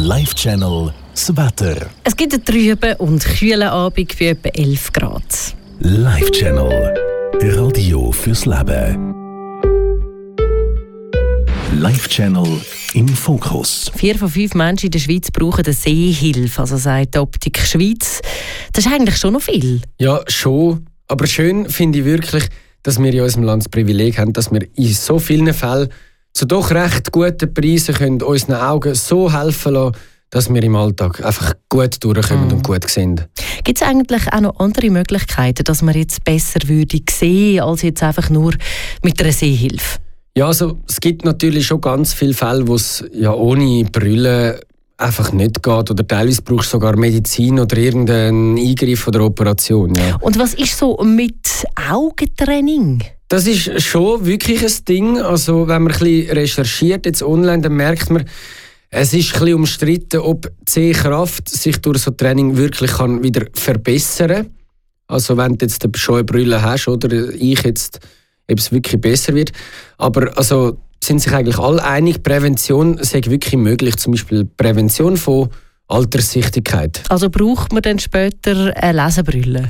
Live-Channel das Wetter. Es gibt einen trüben und kühlen Abend bei etwa 11 Grad. Live-Channel. Radio fürs Leben. Live-Channel im Fokus. 4 von 5 Menschen in der Schweiz brauchen eine Sehhilfe, also sagt die Optik Schweiz. Das ist eigentlich schon noch viel. Ja, schon. Aber schön finde ich wirklich, dass wir in unserem Land das Privileg haben, dass wir in so vielen Fällen zu doch recht guten Preisen können unseren Augen so helfen lassen, dass wir im Alltag einfach gut durchkommen und gut sehen. Gibt es eigentlich auch noch andere Möglichkeiten, dass man jetzt besser würde sehen, als jetzt einfach nur mit einer Sehhilfe? Ja, also es gibt natürlich schon ganz viele Fälle, wo es ja ohne Brille einfach nicht geht. Oder teilweise brauchst du sogar Medizin oder irgendeinen Eingriff oder Operation. Ja. Und was ist so mit Augentraining? Das ist schon wirklich ein Ding. Also wenn man ein bisschen recherchiert jetzt online, dann merkt man, es ist ein bisschen umstritten, ob die Sehkraft sich durch so Training wirklich kann wieder verbessern kann. Also wenn du jetzt schon eine Brille hast oder ich jetzt, ob es wirklich besser wird. Aber also sind sich eigentlich alle einig, Prävention sei wirklich möglich. Zum Beispiel Prävention von Alterssichtigkeit. Also braucht man dann später eine Lesebrille?